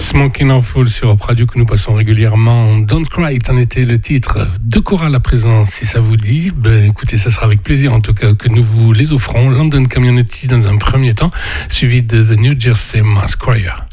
Smoking on Full sur Hop Radio que nous passons régulièrement. Don't Cry en était le titre de chorale à présent. Si ça vous dit, écoutez, ça sera avec plaisir en tout cas que nous vous les offrons. London Community dans un premier temps, suivi de The New Jersey Mass Choir.